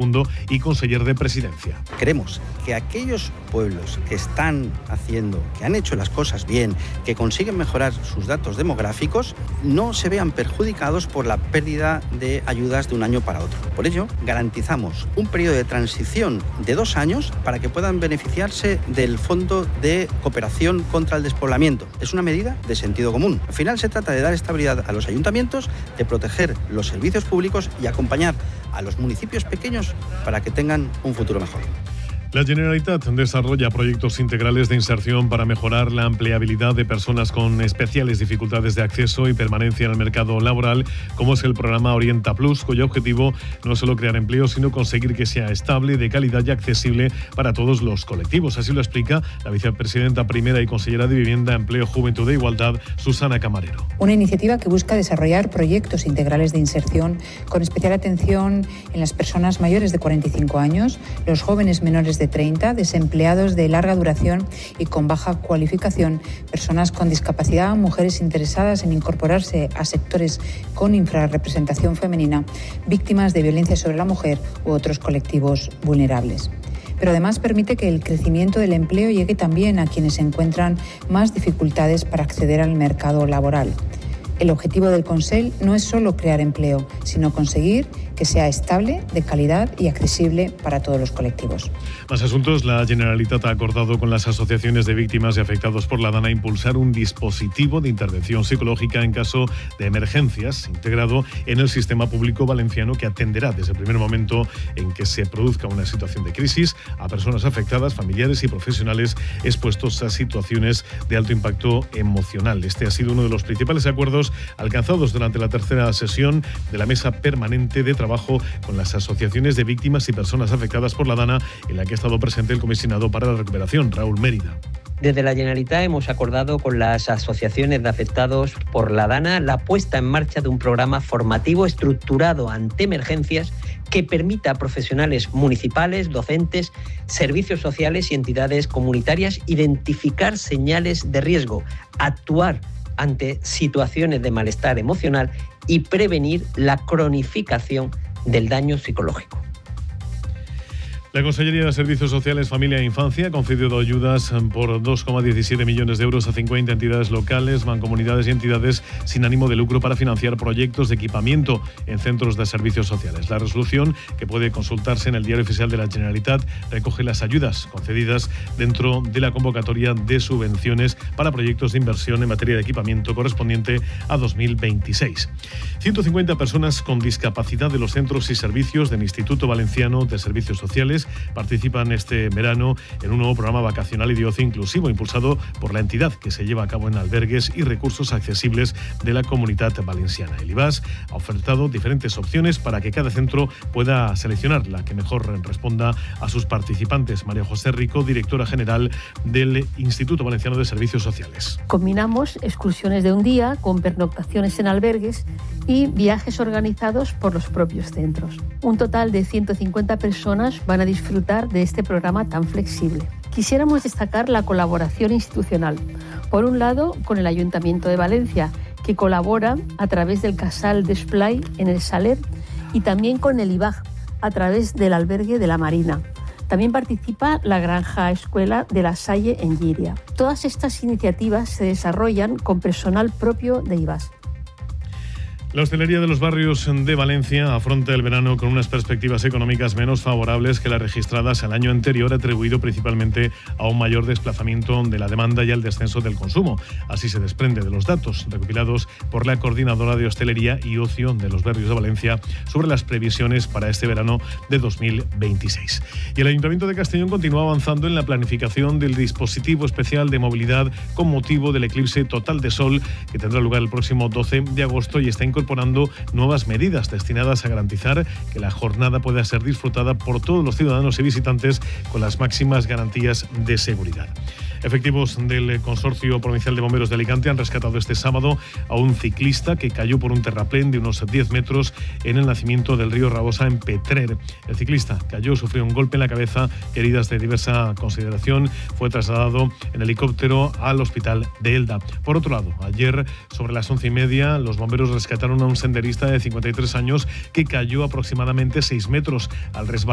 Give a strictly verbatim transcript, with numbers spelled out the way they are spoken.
segundo y conseller de Presidencia. Queremos que aquellos pueblos que están haciendo, que han hecho las cosas bien, que consiguen mejorar sus datos demográficos, no se vean perjudicados por la pérdida de ayudas de un año para otro. Por ello, garantizamos un periodo de transición de dos años para que puedan beneficiarse del Fondo de Cooperación contra el Despoblamiento. Es una medida de sentido común. Al final se trata de dar estabilidad a los ayuntamientos, de proteger los servicios públicos y acompañar a los municipios pequeños para que tengan un futuro mejor. La Generalitat desarrolla proyectos integrales de inserción para mejorar la empleabilidad de personas con especiales dificultades de acceso y permanencia en el mercado laboral, como es el programa Orienta Plus, cuyo objetivo no es solo crear empleo, sino conseguir que sea estable, de calidad y accesible para todos los colectivos. Así lo explica la vicepresidenta primera y consellera de Vivienda, Empleo, Juventud e Igualdad, Susana Camarero. Una iniciativa que busca desarrollar proyectos integrales de inserción con especial atención en las personas mayores de cuarenta y cinco años, los jóvenes menores de treinta, desempleados de larga duración y con baja cualificación, personas con discapacidad, mujeres interesadas en incorporarse a sectores con infrarrepresentación femenina, víctimas de violencia sobre la mujer u otros colectivos vulnerables. Pero además permite que el crecimiento del empleo llegue también a quienes encuentran más dificultades para acceder al mercado laboral. El objetivo del Consell no es solo crear empleo, sino conseguir que sea estable, de calidad y accesible para todos los colectivos. Más asuntos. La Generalitat ha acordado con las asociaciones de víctimas y afectados por la DANA impulsar un dispositivo de intervención psicológica en caso de emergencias, integrado en el sistema público valenciano, que atenderá desde el primer momento en que se produzca una situación de crisis a personas afectadas, familiares y profesionales expuestos a situaciones de alto impacto emocional. Este ha sido uno de los principales acuerdos alcanzados durante la tercera sesión de la Mesa Permanente de Trabajo con las asociaciones de víctimas y personas afectadas por la DANA, en la que ha estado presente el comisionado para la recuperación, Raúl Mérida. Desde la Generalitat hemos acordado con las asociaciones de afectados por la DANA la puesta en marcha de un programa formativo estructurado ante emergencias que permita a profesionales municipales, docentes, servicios sociales y entidades comunitarias identificar señales de riesgo, actuar ante situaciones de malestar emocional y prevenir la cronificación del daño psicológico. La Consellería de Servicios Sociales, Familia e Infancia ha concedido ayudas por dos coma diecisiete millones de euros a cincuenta entidades locales, mancomunidades y entidades sin ánimo de lucro para financiar proyectos de equipamiento en centros de servicios sociales. La resolución, que puede consultarse en el Diario Oficial de la Generalitat, recoge las ayudas concedidas dentro de la convocatoria de subvenciones para proyectos de inversión en materia de equipamiento correspondiente a dos mil veintiséis. ciento cincuenta personas con discapacidad de los centros y servicios del Instituto Valenciano de Servicios Sociales participan este verano en un nuevo programa vacacional y de ocio inclusivo impulsado por la entidad, que se lleva a cabo en albergues y recursos accesibles de la Comunitat Valenciana. El I V A S ha ofertado diferentes opciones para que cada centro pueda seleccionar la que mejor responda a sus participantes. María José Rico, directora general del Instituto Valenciano de Servicios Sociales. Combinamos excursiones de un día con pernoctaciones en albergues y viajes organizados por los propios centros. Un total de ciento cincuenta personas van a disfrutar de este programa tan flexible. Quisiéramos destacar la colaboración institucional. Por un lado, con el Ayuntamiento de Valencia, que colabora a través del Casal d'Esplai en el Saler, y también con el I V A G a través del albergue de la Marina. También participa la Granja Escuela de la Salle en Llíria. Todas estas iniciativas se desarrollan con personal propio de I V A S. La hostelería de los barrios de Valencia afronta el verano con unas perspectivas económicas menos favorables que las registradas el año anterior, atribuido principalmente a un mayor desplazamiento de la demanda y al descenso del consumo. Así se desprende de los datos recopilados por la Coordinadora de Hostelería y Ocio de los Barrios de Valencia sobre las previsiones para este verano de dos mil veintiséis. Y el Ayuntamiento de Castellón continúa avanzando en la planificación del dispositivo especial de movilidad con motivo del eclipse total de sol, que tendrá lugar el próximo doce de agosto y está incorporando incorporando nuevas medidas destinadas a garantizar que la jornada pueda ser disfrutada por todos los ciudadanos y visitantes con las máximas garantías de seguridad. Efectivos del Consorcio Provincial de Bomberos de Alicante han rescatado este sábado a un ciclista que cayó por un terraplén de unos diez metros en el nacimiento del río Rabosa, en Petrer. El ciclista cayó, sufrió un golpe en la cabeza, heridas de diversa consideración. Fue trasladado en helicóptero al hospital de Elda. Por otro lado, ayer sobre las once y media, los bomberos rescataron a un senderista de cincuenta y tres años que cayó aproximadamente seis metros al resbalar